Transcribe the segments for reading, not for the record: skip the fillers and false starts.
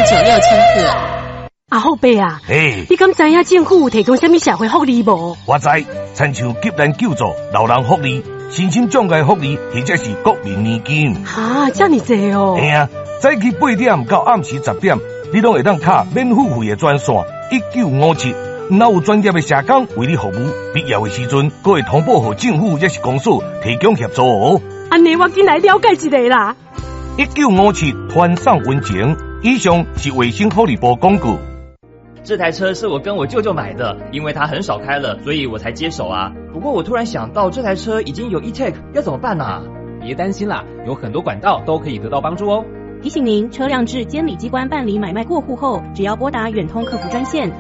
96千克。 阿后伯啊，你敢知影政府有提供什么社会福利无？ 我知，亲像急难救助、老人福利、身心障碍福利，或者是国民年金。 这么多哦！ 嘿啊，早起8点到暗时10点，你拢会当打免付费的专线1957，若有专业的社工为你服务，必要的时阵，还会通报给政府也是公所提供协助哦。 安尼我进来了解一下啦。 1957团上温情，以上是卫生福利部广告。 这台车是我跟我舅舅买的，因为他很少开了，所以我才接手啊。不过我突然想到，这台车已经有 e-tag， 要怎么办啊？ 别担心啦，有很多管道都可以得到帮助哦。 提醒您，车辆至监理机关办理买卖过户后，只要拨打远通客服专线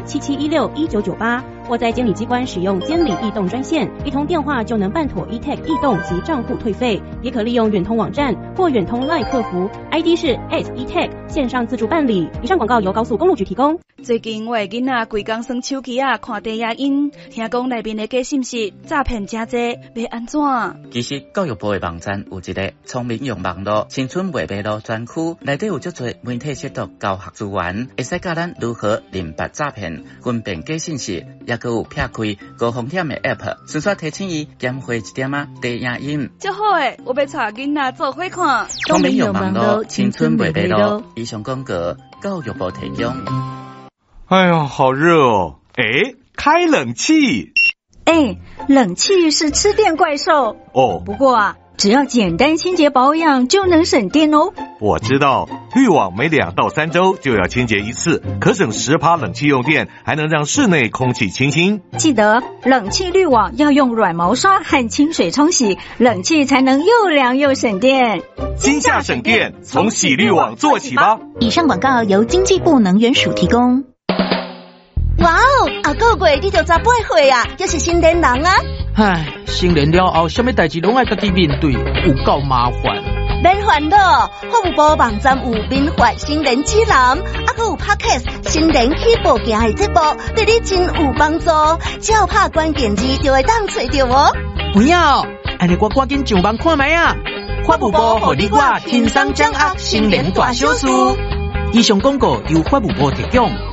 0277161998，或在监理机关使用监理易动专线，一通电话就能办妥 e-tag 易动及账户退费。也可利用远通网站或远通 LINE 客服 ，ID 是 @e-tag 线上自助办理。以上广告由高速公路局提供。 最近我的囡仔规工耍手机看低影音，听讲内面的假信息诈骗真多，要安怎？ 其实教育部的网站有一个聪明用网络青春未迷路专区，内底有足多媒体识读教学资源，会使教咱如何认别诈骗、分辨假信息，也佮有撇开高风险的 App， 顺续提醒伊减回一点低影音。 足好诶，我要带囡仔做伙看。 聪明用网络青春未迷路，以上广告教育部提供。 哎呀，好热哦！开冷气。 冷气是吃电怪兽哦。 不过只要简单清洁保养就能省电哦。 我知道，滤网每2到3周就要清洁一次，可省10%冷气用电，还能让室内空气清新。 记得冷气滤网要用软毛刷和清水冲洗，冷气才能又凉又省电。 今夏省电，从洗滤网做起吧。 以上广告由经济部能源署提供。 哇哦，啊个月你就18岁啊，就是成年人啊！ 唉，成年了后，什么代志拢爱家己面对，有够麻烦。 免烦恼，服务部网站有民法成年指南，还有 Podcast 成年起步行的节目，对你真有帮助。只要拍关键字就会当找到哦。 不要，安尼我赶紧上网看卖啊！法务部互你我轻松掌握成年大小事。以上广告由法务部提供。